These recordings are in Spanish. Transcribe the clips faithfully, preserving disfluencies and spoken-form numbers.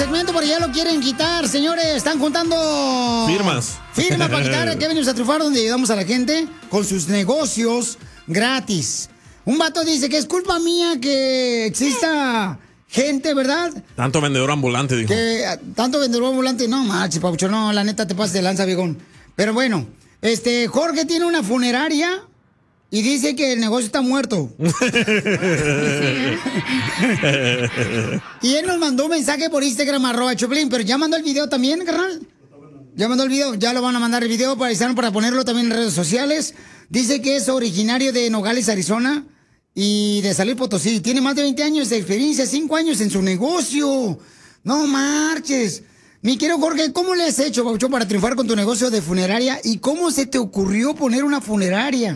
segmento porque ya lo quieren quitar, señores. Están juntando... Firmas. Firmas para quitar a Kevin a Trufar, donde ayudamos a la gente con sus negocios gratis. Un vato dice que es culpa mía que exista gente, ¿verdad? Tanto vendedor ambulante, dijo. Que tanto vendedor ambulante, no manches, Paucho, no, la neta te pasas de lanza, viejón. Pero bueno, este, Jorge tiene una funeraria y dice que el negocio está muerto. Y él nos mandó un mensaje por Instagram, arroba Choplin, pero ya mandó el video también, carnal. Ya mandó el video, ya lo van a mandar el video para, para ponerlo también en redes sociales. Dice que es originario de Nogales, Arizona, y de San Luis Potosí. Tiene más de veinte años de experiencia, cinco años en su negocio. No marches. Mi querido Jorge, ¿cómo le has hecho, Pauchón, para triunfar con tu negocio de funeraria? ¿Y cómo se te ocurrió poner una funeraria?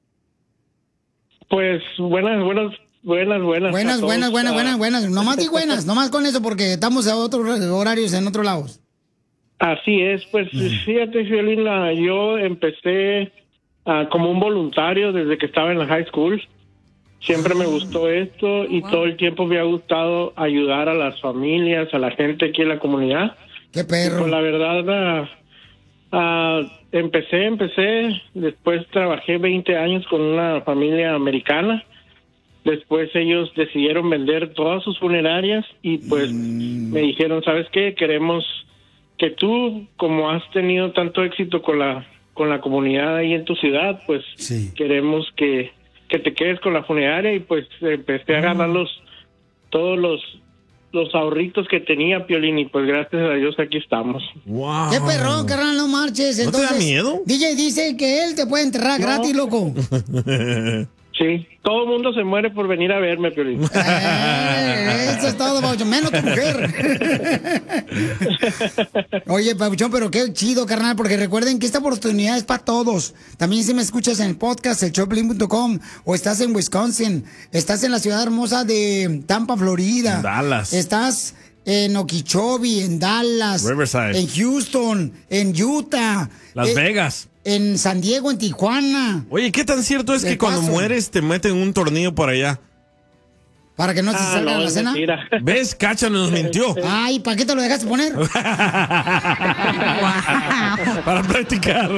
Pues buenas, buenas, buenas, buenas. Buenas, buenas, buenas, buenas, buenas. Nomás di buenas, nomás con eso porque estamos a otros horarios en otros lados. Así es, pues fíjate, Fiolina, yo empecé uh, como un voluntario desde que estaba en la high school. Siempre me gustó esto y wow. todo el tiempo me ha gustado ayudar a las familias, a la gente aquí en la comunidad. ¡Qué perro! Y pues la verdad, uh, uh, empecé, empecé, después trabajé veinte años con una familia americana. Después ellos decidieron vender todas sus funerarias y pues mm. me dijeron, ¿sabes qué? Queremos que tú, como has tenido tanto éxito con la con la comunidad ahí en tu ciudad, pues sí. queremos que, que te quedes con la funeraria. Y pues empecé a ganar los todos los los ahorritos que tenía, Piolín, y pues gracias a Dios aquí estamos. Wow. ¡Qué perrón, carnal, no marches! Entonces, ¿no te da miedo? D J dice que él te puede enterrar no. gratis, loco. Sí, todo el mundo se muere por venir a verme, Piolín. Eh, eso es todo, Pauchón, menos tu mujer. Oye, Pauchón, pero qué chido, carnal, porque recuerden que esta oportunidad es para todos. También si me escuchas en el podcast, el choplin punto com, o estás en Wisconsin, estás en la ciudad hermosa de Tampa, Florida. Dallas. Estás en Okeechobee, en Dallas. Riverside. En Houston, en Utah. Las eh, Vegas. En San Diego, en Tijuana. Oye, ¿qué tan cierto es que cuando mueres te meten un tornillo por allá? ¿Para que no se ah, salga no, la cena? Mentira. ¿Ves? Cacha nos mintió. Ay, ¿para qué te lo dejaste poner? Para practicar.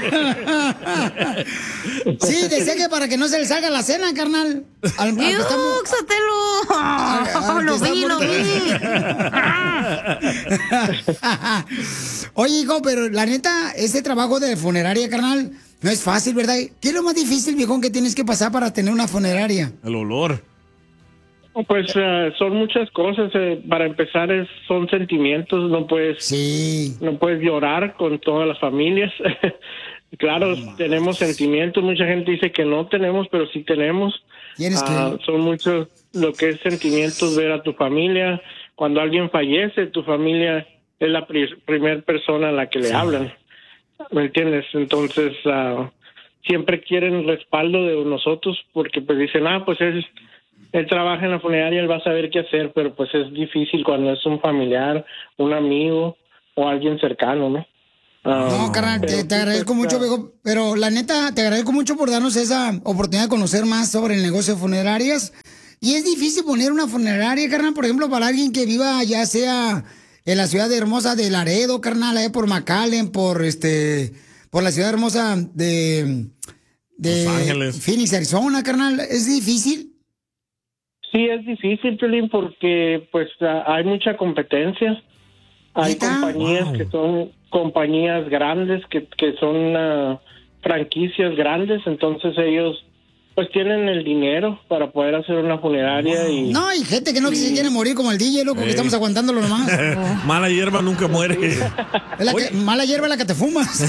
Sí, decía que para que no se le salga la cena, carnal. Al, al ¡Úxatelo! ¡Lo vi, lo vi! Oye, hijo, pero la neta, ese trabajo de funeraria, carnal, no es fácil, ¿verdad? ¿Qué es lo más difícil, viejón, que tienes que pasar para tener una funeraria? El olor. Pues uh, son muchas cosas. Eh, para empezar, es, son sentimientos. No puedes, sí. no puedes llorar con todas las familias. Claro, no, tenemos sentimientos. Mucha gente dice que no tenemos, pero sí tenemos. ¿Tienes uh, que? Son muchos lo que es sentimientos, ver a tu familia. Cuando alguien fallece, tu familia es la pri- primer persona a la que le sí. hablan. ¿Me entiendes? Entonces, uh, siempre quieren respaldo de nosotros porque pues dicen, ah, pues es... él trabaja en la funeraria, él va a saber qué hacer, pero pues es difícil cuando es un familiar, un amigo o alguien cercano, ¿no? Um, no, carnal, te, te agradezco pues, mucho, viejo, pero la neta, te agradezco mucho por darnos esa oportunidad de conocer más sobre el negocio de funerarias. Y es difícil poner una funeraria, carnal, por ejemplo, para alguien que viva ya sea en la ciudad hermosa de Laredo, carnal, allá por McAllen, por este, por la ciudad hermosa de, de Los Ángeles, Phoenix, Arizona, carnal, ¿es difícil? Sí, es difícil, Piolín, porque pues hay mucha competencia. Hay compañías wow. que son compañías grandes, que, que son uh, franquicias grandes, entonces ellos pues tienen el dinero para poder hacer una funeraria. Wow. y No, hay gente que no y... se quiere morir como el D J, loco, hey. que estamos aguantándolo nomás. Mala hierba nunca muere. Es la que, mala hierba es la que te fumas.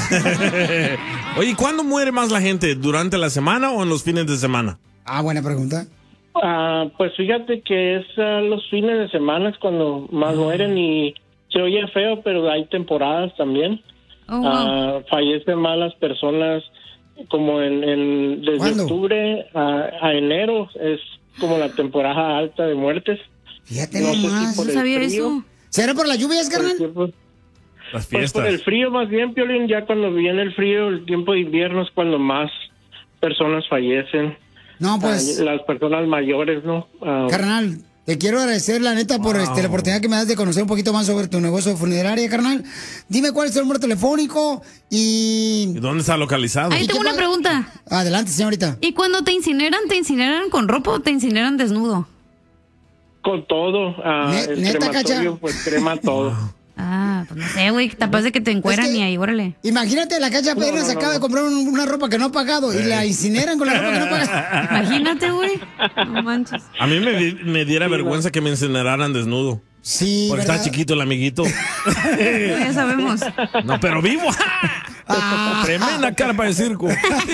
Oye, ¿cuándo muere más la gente? ¿Durante la semana o en los fines de semana? Ah, buena pregunta. Uh, pues fíjate que es uh, los fines de semana es cuando más uh-huh. mueren y se oye feo, pero hay temporadas también. Oh, wow. uh, fallecen más las personas como en, en desde ¿Cuándo? octubre a, a enero es como la temporada alta de muertes. Fíjate no nomás, si no sabía frío, eso. ¿Será por las lluvias, carnal? Pues, las fiestas. Pues por el frío más bien, Piolín, ya cuando viene el frío, el tiempo de invierno es cuando más personas fallecen. No, pues. Uh, las personas mayores, ¿no? Uh, carnal, Te quiero agradecer, la neta, por Wow. este, la oportunidad que me das de conocer un poquito más sobre tu negocio de funeraria, carnal. Dime cuál es el número telefónico y... ¿Y dónde está localizado? Ahí ¿Y tengo qué una pa- pregunta. Adelante, señorita. ¿Y cuando te incineran, te incineran con ropa o te incineran desnudo? Con todo. ah, Ne- el ¿neta, crematorio, Cacha? pues crema todo. Ah, pues no sé, güey, capaz de que te encueran Es que- y ahí, órale. Imagínate, la Cacha apenas no, no, acaba de no. comprar un- una ropa que no ha pagado y la incineran con la ropa que no ha pagado. Imagínate, güey. No manches. A mí me, di- me diera vergüenza que me incineraran desnudo. Sí, Porque ¿verdad? está chiquito el amiguito. Ya sabemos. No, pero vivo. Ah. Tremenda carpa de circo.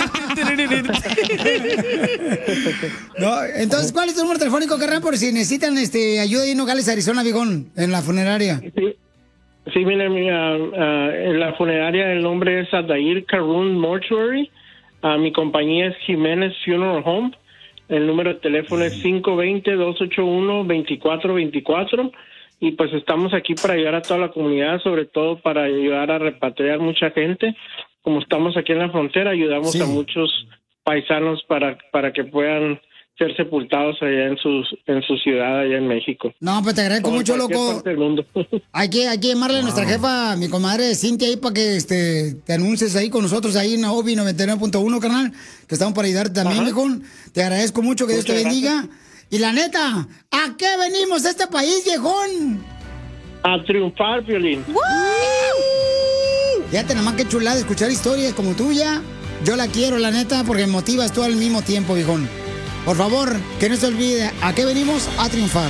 No, entonces, ¿cuál es tu número telefónico, carnal? Por si necesitan este, ayuda ahí en Nogales, Arizona, Vigón, en la funeraria. Sí, sí mire, mi, ah, ah, en la funeraria el nombre es Adair Carun Mortuary. Ah, mi compañía es Jiménez Funeral Home. El número de teléfono es cinco dos cero, dos ocho uno, dos cuatro dos cuatro. Y pues estamos aquí para ayudar a toda la comunidad, sobre todo para ayudar a repatriar mucha gente. Como estamos aquí en la frontera, ayudamos Sí. a muchos paisanos para, para que puedan ser sepultados allá en, sus, en su ciudad, allá en México. No, pues te agradezco O en mucho, cualquier loco. parte del mundo. Hay que, hay que llamarle a nuestra jefa, mi comadre Cintia, ahí para que este, te anuncies ahí con nosotros, ahí en Obi noventa y nueve punto uno, carnal, que estamos para ayudarte también, Ajá. viejón. Te agradezco mucho, que Dios te Muchas bendiga. Y la neta, ¿a qué venimos a este país, viejón? A triunfar, Violín. Fíjate nomás qué chulada escuchar historias como tuya. Yo la quiero, la neta, porque me motivas tú al mismo tiempo, viejón. Por favor, que no se olvide, ¿a qué venimos? A triunfar.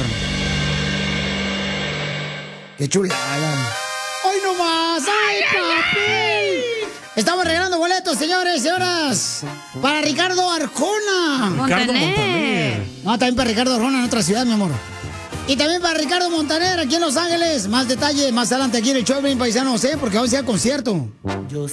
¡Qué chulada! ¡Hoy no más! ¡Ay, papi! Estamos regalando boletos, señores y señoras, para Ricardo Arjona. Ricardo Montaner. No, también para Ricardo Arjona en otra ciudad, mi amor. Y también para Ricardo Montaner aquí en Los Ángeles. Más detalles más adelante aquí en el show, bien paisanos, ¿eh? Porque vamos a ir al concierto. Yo